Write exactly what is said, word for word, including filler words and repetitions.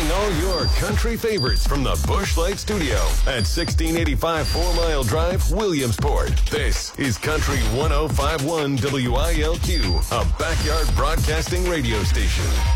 Playing all your country favorites from the Busch Light Studio at sixteen eighty-five Four Mile Drive, Williamsport. This is Country one oh five point one W I L Q, a backyard broadcasting radio station.